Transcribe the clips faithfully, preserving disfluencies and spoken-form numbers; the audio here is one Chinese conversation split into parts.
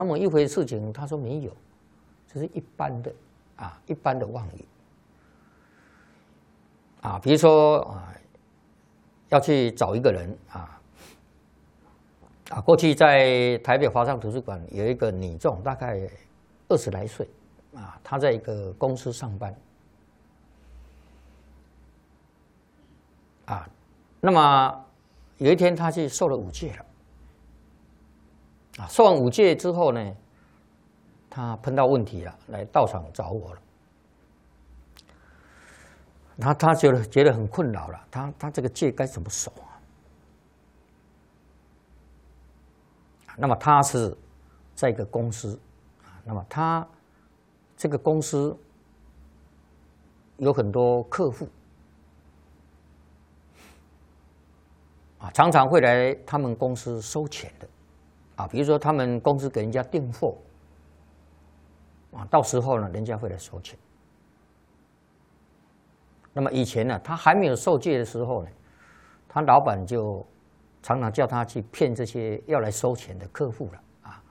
那么一回事情，他说没有，这是一般的啊，一般的妄语啊，比如说啊，要去找一个人啊。啊，过去在台北华商图书馆有一个女众，大概二十来岁，啊，她在一个公司上班，啊，那么有一天她去受了五戒了，啊，受完五戒之后呢，她碰到问题了，来道场找我了，她她觉得觉得很困扰了，她她这个戒该怎么守啊？那么他是在一个公司啊，那么他这个公司有很多客户啊，常常会来他们公司收钱的啊，比如说他们公司给人家订货啊，到时候呢，人家会来收钱。那么以前呢，他还没有受戒的时候呢，他老板就常常叫他去骗这些要来收钱的客户了啊，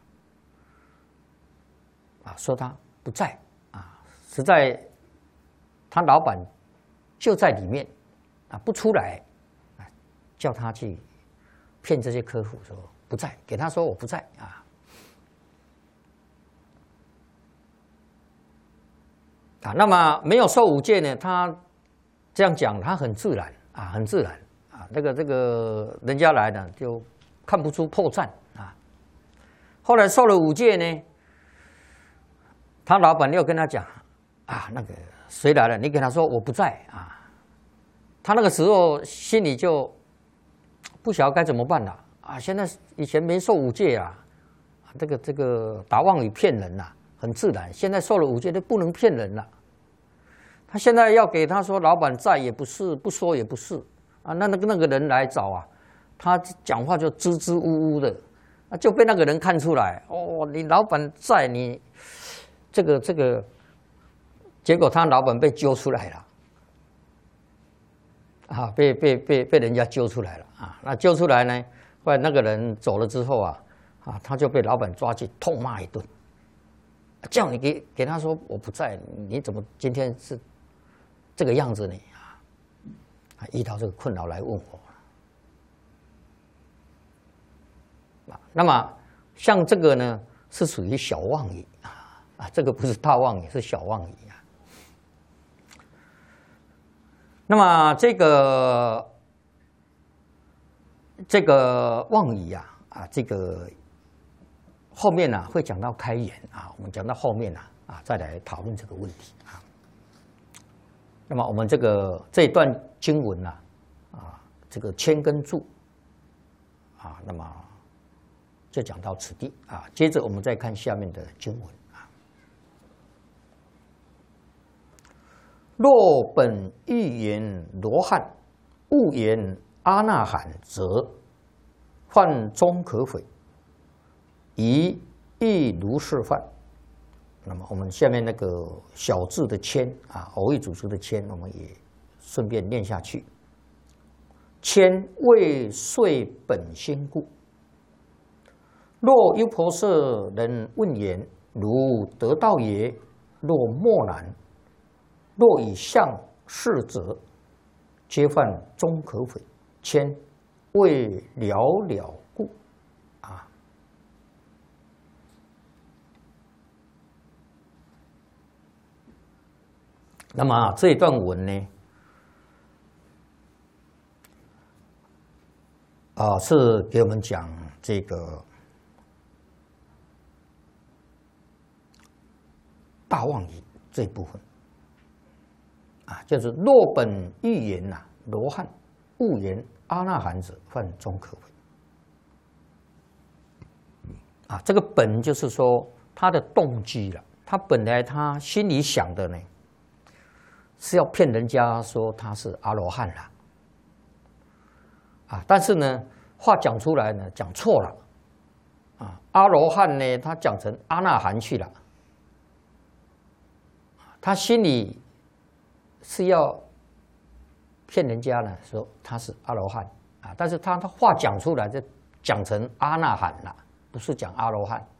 啊，说他不在啊，实在他老板就在里面啊，不出来啊，叫他去骗这些客户说不在，给他说我不在啊，啊，那么没有受五戒呢，他这样讲他很自然啊，很自然。这个这个人家来呢，就看不出破绽啊。后来受了五戒呢，他老板又跟他讲啊，那个谁来了？你给他说我不在啊。他那个时候心里就不晓得该怎么办了啊。现在以前没受五戒啊，这个这个打妄语骗人呐、啊，很自然。现在受了五戒就不能骗人了。他现在要给他说老板在也不是，不说也不是。啊，那那个那个人来找啊，他讲话就支支吾吾的，啊，就被那个人看出来，哦，你老板在你这个这个，结果他老板被揪出来了，啊，被被被被人家揪出来了啊，那揪出来呢，后来那个人走了之后啊，啊，他就被老板抓去痛骂一顿，叫你给给他说我不在，你怎么今天是这个样子呢？遇到这个困扰来问我，那么像这个呢，是属于小妄语啊啊，这个不是大妄语，是小妄语啊。那么这个这个妄语啊啊，这个后面呢、啊、会讲到开言啊，我们讲到后面呢 啊, 啊再来讨论这个问题啊。那么我们这个这一段经文呢、啊，啊，这个谦跟注，啊，那么就讲到此地啊。接着我们再看下面的经文啊。若本欲言罗汉，勿言阿那含，则犯中可悔，宜亦如是犯。那么我们下面那个小字的谦啊，偶义主词的谦，我们也顺便念下去。谦未遂本心故，若优婆塞人问言：如得道也？若莫然，若以相事者，皆犯中可悔。谦未了了故。啊。那么、啊、这一段文呢，啊，是给我们讲这个大妄语这一部分，啊，就是若本欲言呐、啊，罗汉，勿言阿那含者，犯中可悔。啊，这个本就是说他的动机了，他本来他心里想的呢，是要骗人家说他是阿罗汉了，啊，但是呢，话讲出来呢，讲错了，啊，阿罗汉呢，他讲成阿那含去了，他心里是要骗人家呢，说他是阿罗汉啊，但是他他话讲出来就讲成阿那含了，不是讲阿罗汉。